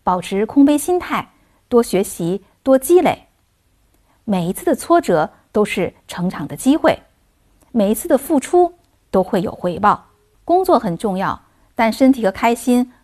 保持空杯心态，多学习，多积累。每一次的挫折都是成长的机会，每一次的付出都会有回报。工作很重要，但身体和开心